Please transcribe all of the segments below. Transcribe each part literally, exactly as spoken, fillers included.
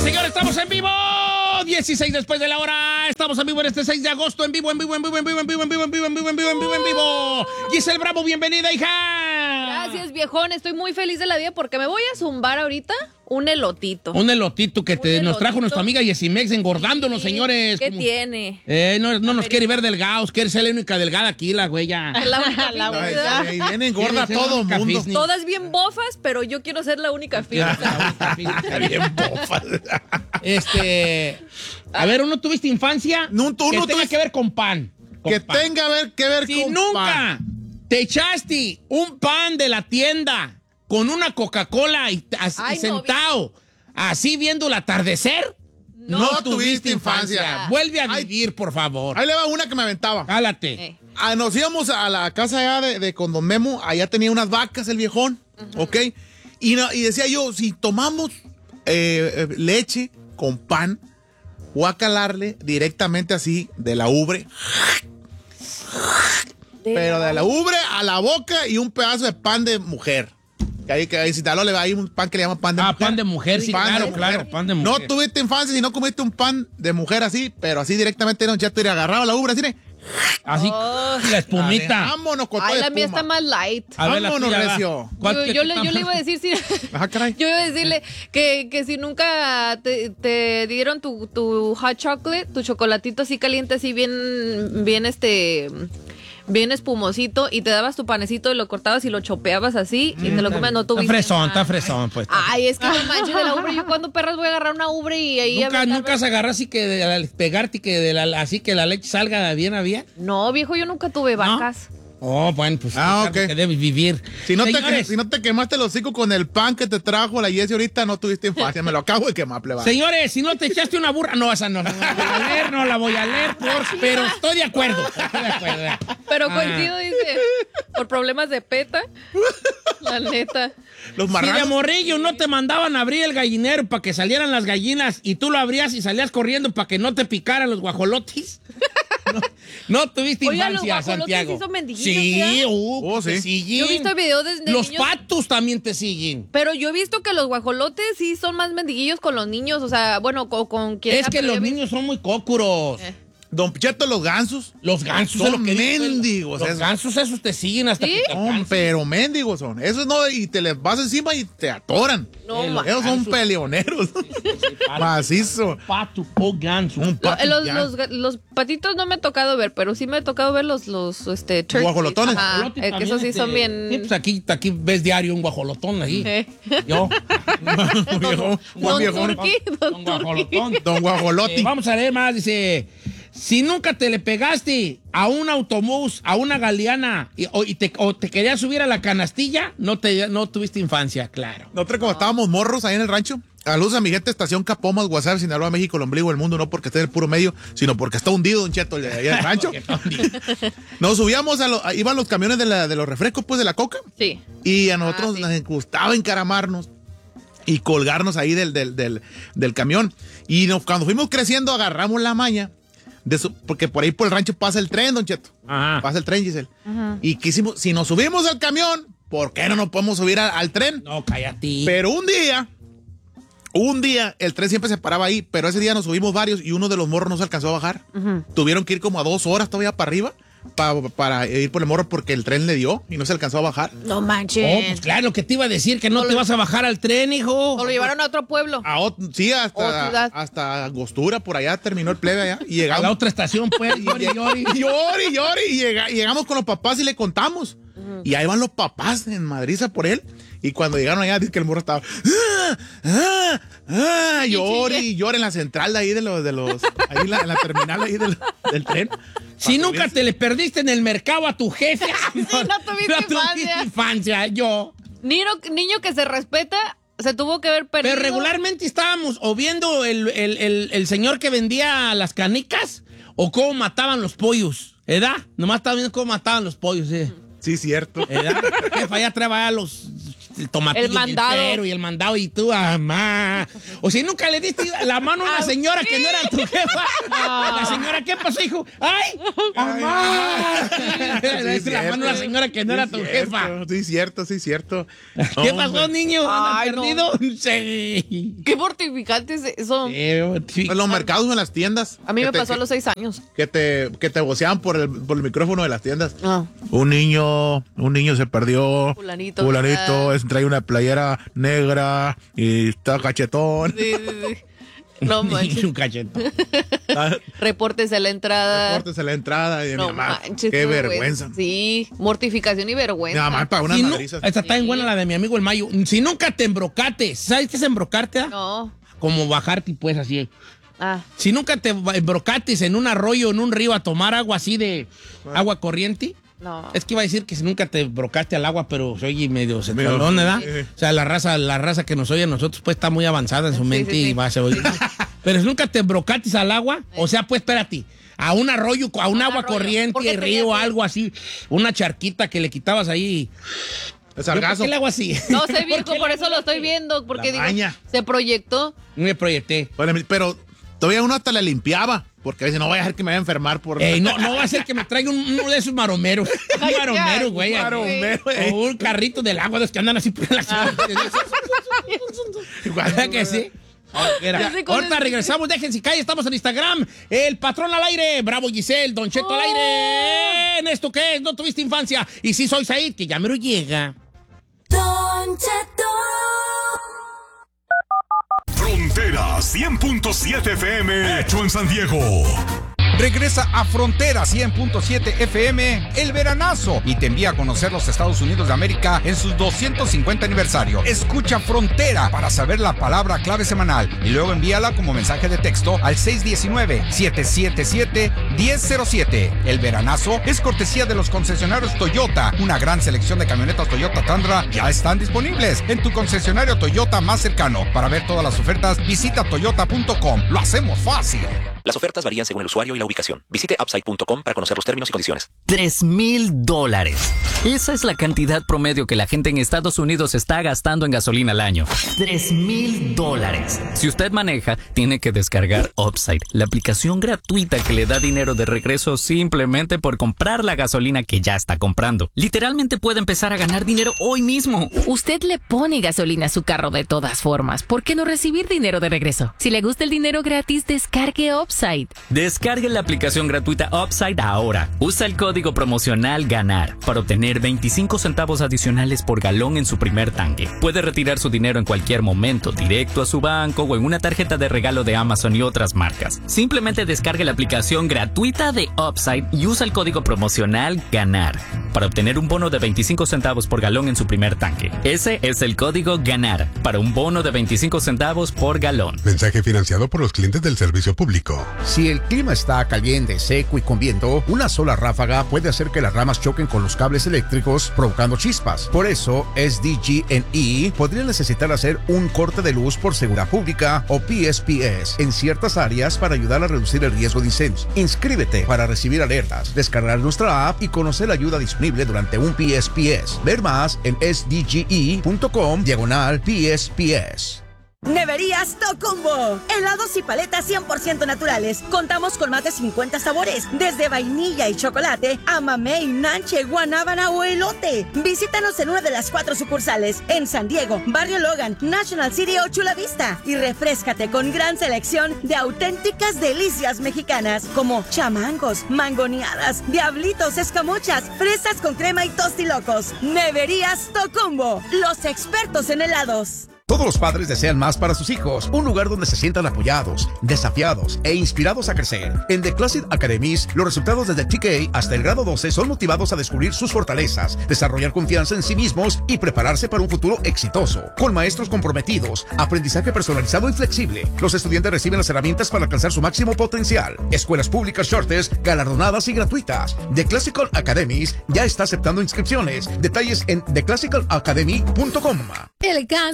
señores, estamos en vivo. dieciséis después de la hora. Estamos en vivo en este seis de agosto. En vivo, en vivo, en vivo, en vivo, en vivo, en vivo, en vivo, en vivo, en vivo, en vivo, en vivo. Giselle Bravo, bienvenida, hija. Gracias, viejón. Estoy muy feliz de la vida porque me voy a zumbar ahorita un elotito. Un elotito que te, nos trajo nuestra amiga Yesimex engordándonos, sí, señores. ¿Qué como, tiene? Eh, no no nos quiere ver delgados. Quiere ser la única delgada aquí, la güeyya. La única la única. Y viene engorda todo el mundo. Fitness. Todas bien bofas, pero yo quiero ser la única fitness. Bien bofas. Este... A ver, ¿uno tuviste infancia? No, tú que no tenga tuviste... que ver con pan. Con que pan. tenga ver, que ver si con nunca pan. te echaste un pan de la tienda con una Coca-Cola y, as, Ay, y sentado, no, así viendo el atardecer, no, no tuviste infancia. infancia. Vuelve a vivir, Ay, por favor. Ahí le va una que me aventaba. Jálate. Eh. Ah, nos íbamos a la casa allá de, de con Don Memo. Allá tenía unas vacas el viejón. Uh-huh. ¿Ok? Y, no, y decía yo, si tomamos eh, eh, leche con pan, voy a calarle directamente así de la ubre. De Pero la... de la ubre a la boca y un pedazo de pan de mujer. Que ahí, que ahí, si tal, le va ahí un pan que le llaman pan de ah, mujer. Ah, pan de mujer, sí, pan claro, de claro, mujer. pan de mujer. No tuviste infancia si no comiste un pan de mujer así, pero así directamente era un chato y le agarraba la ubre así, ¿eh? Así, oh, la espumita. Ver, vámonos con Ay, la mía está más light. A ver, vámonos, recio. Yo, yo, le, yo le iba a decir, si, Ajá, caray. yo iba a decirle que, que si nunca te, te dieron tu, tu hot chocolate, tu chocolatito así caliente, así bien, bien este... bien espumosito, y te dabas tu panecito y lo cortabas y lo chopeabas así y mm, te lo comes, no tuviste. Está fresón, está fresón, pues. Ay, es que no manches de la ubre. Yo cuando perras voy a agarrar una ubre y ahí... Nunca, nunca se agarra así que de la, pegarte y que de la, así que la leche salga bien a bien. No, viejo, yo nunca tuve vacas. ¿No? Oh, bueno, pues ah, okay. que debes vivir. Si no, te, si no te quemaste el hocico con el pan que te trajo la Jessie ahorita, no tuviste infancia. Me lo acabo de quemar, pleba. Señores, si no te echaste una burra, no, esa no, no, no la voy a leer, no la voy a leer, por, pero estoy de acuerdo. Estoy de acuerdo. Pero ah. coincido, dice, por problemas de peta, la neta. Los marranos. Si de morrillo no te mandaban a abrir el gallinero para que salieran las gallinas y tú lo abrías y salías corriendo para que no te picaran los guajolotes. No, no tuviste Oiga, infancia, los Santiago. Sí, son mendiguillos, sí, uh, oh, sí. Te siguen. Yo he visto videos de los niños, patos también te siguen. Pero yo he visto que los guajolotes sí son más mendiguillos con los niños, o sea, bueno, con, con quien es que los niños son muy cócuros. Eh. Don Picheto, los gansos. Los gansos son lo que mendigos. Los esos. gansos esos te siguen hasta ¿Sí? que te no, pero mendigos son. Esos no, y te les vas encima y te atoran. No, eh, esos son peleoneros. Sí, sí, sí, macizo. Pato o ganso. Un pato los, los, los patitos no me ha tocado ver, pero sí me ha tocado ver los, los este, turkeys. Guajolotones. Ajá, eh, que esos sí este, son bien... Sí, pues aquí, aquí ves diario un guajolotón ahí. Eh. Yo. don, viejo, don, viejo, Turqui, don, don guajolotón. Don guajoloti. Eh, vamos a leer más, dice... Si nunca te le pegaste a un autobús, a una galeana, y, o, y te, o te querías subir a la canastilla, no, te, no tuviste infancia, claro. Nosotros como no. estábamos morros ahí en el rancho, a luz a mi gente, estación Capomas, WhatsApp, Sinaloa, México, el ombligo del mundo, no porque esté en el puro medio, sino porque está hundido, don Cheto, de ahí en el rancho. Nos subíamos, a, lo, a iban los camiones de, la, de los refrescos, pues, de la coca. Sí. Y a nosotros ah, sí. nos gustaba encaramarnos y colgarnos ahí del, del, del, del camión. Y nos, cuando fuimos creciendo, agarramos la maña. De su, porque por ahí por el rancho pasa el tren, don Cheto. Ajá. Pasa el tren, Giselle. Ajá. Y quisimos, si nos subimos al camión, ¿por qué no nos podemos subir a, al tren? No, cállate. Pero un día, un día, el tren siempre se paraba ahí, pero ese día nos subimos varios y uno de los morros no se alcanzó a bajar. Ajá. Tuvieron que ir como a dos horas todavía para arriba. Pa, para ir por el morro porque el tren le dio y no se alcanzó a bajar. No manches. Oh, pues claro, que te iba a decir que no, no te lo, vas a bajar al tren, hijo. O lo llevaron a otro pueblo. A otro, sí, hasta, hasta Angostura, por allá terminó el plebe allá. Y llegamos. A la otra estación, pues, llori, llori. Llori, llori. Y, llega, y llegamos con los papás y le contamos. Uh-huh. Y ahí van los papás en Madriza por él. Y cuando llegaron allá, dice que el morro estaba. ¡Ah! ¡Ah! ¡Ah! Llori y llori en la central de ahí de los. De los ahí en la, en la terminal ahí del, del tren. Si nunca te le perdiste en el mercado a tu jefe. Sí, no tuviste no infancia. infancia, yo. Niño, niño que se respeta, se tuvo que ver perdido. Pero regularmente estábamos o viendo el, el, el, el señor que vendía las canicas o cómo mataban los pollos, ¿verdad? Nomás estaba viendo cómo mataban los pollos, ¿eh? Sí, cierto. ¿Verdad? Jefa, ya trae a los el tomatillo El mandado. y el pero y el mandado y tú, mamá. O si nunca le diste la mano a una señora que no era tu jefa. La señora, ¿qué pasó, hijo? ¡Ay! ¡Mamá! Le diste la mano a una señora que no era tu jefa. Sí, cierto, sí, cierto. ¿Qué pasó, niño? Ay, ¿Andas no. perdido? Sí. Qué mortificante es eso. Sí, En los mercados o en las tiendas. A mí que me te- pasó a los seis años. Que te, que te voceaban por el, por el micrófono de las tiendas. Ah. Un niño, un niño se perdió. Fulanito. Fulanito, Ah. es- trae una playera negra y está cachetón. Sí, sí, sí. No manches. un cachetón. Ah, Repórtese a la entrada. Córtese la entrada y de No mi mamá. manches, Qué vergüenza. Sí, mortificación y Mi vergüenza. mamá para unas Si no- madrizas. esta está bien buena la de mi amigo el Mayo. Si nunca te embrocates, ¿sabes qué es embrocarte? ah? No. Como bajarte, pues así. Ah, Si nunca te embrocates en un arroyo, en un río, a tomar agua así de agua corriente. no. Es que iba a decir que si nunca te brocaste al agua, pero soy medio Medio- centralón, ¿verdad? sí. O sea, la raza, la raza que nos oye a nosotros, pues está muy avanzada en su Sí, mente sí, sí. y va a ser oír. Pero si nunca te brocates al agua, o sea, pues espérate, a un arroyo, a un Un agua arroyo. corriente, ¿Por qué río, tenías que- algo así, una charquita que le quitabas ahí. El ¿Yo ¿Por sargazo. qué le hago así? No sé, ¿Por viejo, qué por le eso hago lo estoy así? viendo, porque La digo, maña. se proyectó. Me proyecté. Bueno, Pero todavía uno hasta la limpiaba. Porque a veces no voy a dejar que me vaya a enfermar por. Ey, no, no va a ser que me traiga un- uno de esos maromeros. Un Ay, maromero, ya, güey. un maromero, eh. O un carrito del agua, de los que andan así por la ciudad. ¿Verdad que sí? Mira, Ya sé cuál ahorita es. regresamos, déjense caer, estamos en Instagram. El patrón al aire, Bravo Giselle, Don Cheto al aire. ¿En esto qué es? No tuviste infancia. Y sí soy Said, que ya me lo llega. Don Cheto. Frontera cien punto siete F M, hecho en San Diego. Regresa a Frontera cien punto siete F M el veranazo y te envía a conocer los Estados Unidos de América en sus doscientos cincuenta aniversario. Escucha Frontera para saber la palabra clave semanal y luego envíala como mensaje de texto al seis uno nueve, siete siete siete, uno cero cero siete. El veranazo es cortesía de los concesionarios Toyota. Una gran selección de camionetas Toyota Tundra ya están disponibles en tu concesionario Toyota más cercano. Para ver todas las ofertas, visita toyota punto com. Lo hacemos fácil. Las ofertas varían según el usuario y la ubicación. Visite upside punto com para conocer los términos y condiciones. Tres mil dólares. Esa es la cantidad promedio que la gente en Estados Unidos está gastando en gasolina al año. Tres mil dólares. Si usted maneja, tiene que descargar Upside, la aplicación gratuita que le da dinero de regreso simplemente por comprar la gasolina que ya está comprando. Literalmente puede empezar a ganar dinero hoy mismo. Usted le pone gasolina a su carro de todas formas. ¿Por qué no recibir dinero de regreso? Si le gusta el dinero gratis, descargue Upside. Descargue la aplicación gratuita Upside ahora. Usa el código promocional GANAR para obtener veinticinco centavos adicionales por galón en su primer tanque. Puede retirar su dinero en cualquier momento, directo a su banco o en una tarjeta de regalo de Amazon y otras marcas. Simplemente descargue la aplicación gratuita de Upside y usa el código promocional GANAR para obtener un bono de veinticinco centavos por galón en su primer tanque. Ese es el código GANAR para un bono de veinticinco centavos por galón. Mensaje financiado por los clientes del servicio público. Si el clima está caliente, seco y con viento, una sola ráfaga puede hacer que las ramas choquen con los cables eléctricos, provocando chispas. Por eso, S D G and E podría necesitar hacer un corte de luz por seguridad pública o P S P S en ciertas áreas para ayudar a reducir el riesgo de incendios. Inscríbete para recibir alertas, descargar nuestra app y conocer la ayuda disponible durante un P S P S. Ver más en S D G E punto com diagonal P S P S. Neverías Tocumbo. Helados y paletas cien por ciento naturales. Contamos con más de cincuenta sabores, desde vainilla y chocolate a mamey, nanche, guanábana o elote. Visítanos en una de las cuatro sucursales, en San Diego, Barrio Logan, National City o Chula Vista. Y refréscate con gran selección de auténticas delicias mexicanas, como chamangos, mangoneadas, diablitos, escamochas, fresas con crema y tostilocos. Neverías Tocumbo, los expertos en helados. Todos los padres desean más para sus hijos, un lugar donde se sientan apoyados, desafiados e inspirados a crecer. En The Classic Academies, los resultados desde T K hasta el grado doce son motivados a descubrir sus fortalezas, desarrollar confianza en sí mismos y prepararse para un futuro exitoso. Con maestros comprometidos, aprendizaje personalizado y flexible, los estudiantes reciben las herramientas para alcanzar su máximo potencial. Escuelas públicas Shortest, galardonadas y gratuitas. The Classical Academies ya está aceptando inscripciones. Detalles en the classical academy punto com. El cáncer infantil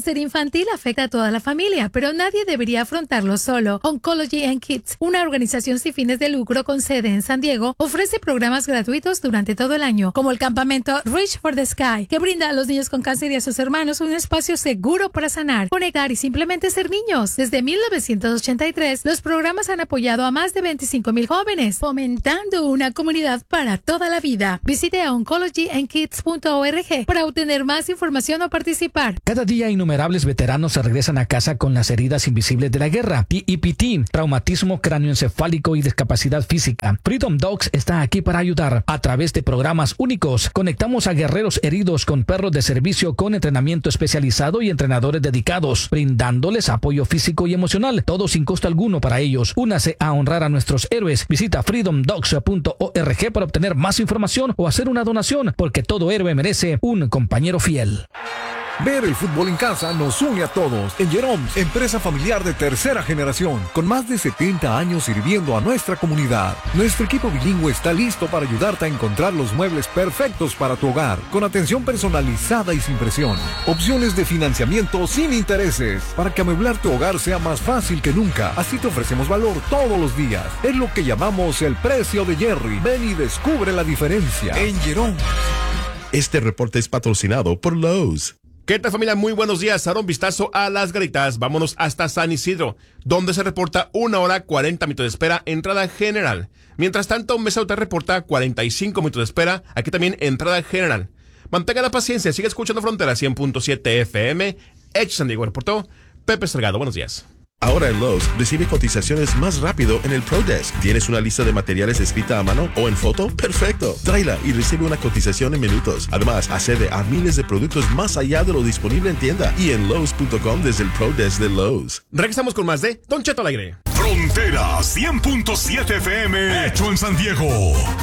infantil afecta a toda la familia, pero nadie debería afrontarlo solo. Oncology and Kids, una organización sin fines de lucro con sede en San Diego, ofrece programas gratuitos durante todo el año, como el campamento Reach for the Sky, que brinda a los niños con cáncer y a sus hermanos un espacio seguro para sanar, conectar y simplemente ser niños. Desde mil novecientos ochenta y tres, los programas han apoyado a más de veinticinco mil jóvenes, fomentando una comunidad para toda la vida. Visite a oncology and kids punto org para obtener más información o participar. Cada día innumerables veteranos se regresan a casa con las heridas invisibles de la guerra, T E P T, traumatismo cráneoencefálico y discapacidad física. Freedom Dogs está aquí para ayudar. A través de programas únicos, conectamos a guerreros heridos con perros de servicio con entrenamiento especializado y entrenadores dedicados, brindándoles apoyo físico y emocional, todo sin costo alguno para ellos. Únase a honrar a nuestros héroes. Visita freedom dogs punto org para obtener más información o hacer una donación, porque todo héroe merece un compañero fiel. Ver el fútbol en casa nos une a todos. En Jerome's, empresa familiar de tercera generación, con más de setenta años sirviendo a nuestra comunidad. Nuestro equipo bilingüe está listo para ayudarte a encontrar los muebles perfectos para tu hogar, con atención personalizada y sin presión. Opciones de financiamiento sin intereses, para que amueblar tu hogar sea más fácil que nunca. Así te ofrecemos valor todos los días. Es lo que llamamos el precio de Jerry. Ven y descubre la diferencia. En Jerome's. Este reporte es patrocinado por Lowe's. ¿Qué tal, familia? Muy buenos días. Ahora un vistazo a las Garitas. Vámonos hasta San Isidro, donde se reporta una hora cuarenta minutos de espera, entrada general. Mientras tanto, Mesauta reporta cuarenta y cinco minutos de espera, aquí también entrada general. Mantenga la paciencia, sigue escuchando Frontera cien punto siete F M. Hecho San Diego, reportó Pepe Salgado. Buenos días. Ahora en Lowe's, recibe cotizaciones más rápido en el ProDesk. ¿Tienes una lista de materiales escrita a mano o en foto? ¡Perfecto! Tráela y recibe una cotización en minutos. Además, accede a miles de productos más allá de lo disponible en tienda y en Lowe's punto com desde el ProDesk de Lowe's. Regresamos con más de Don Cheto al aire. Frontera cien punto siete F M. Hecho en San Diego.